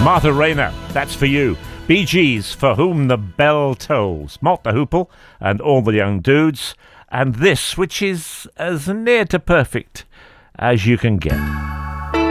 Martha Rayner, that's for you. Bee Gees, For Whom the Bell Tolls. Mott the Hoople and All the Young Dudes. And this, which is as near to perfect as you can get.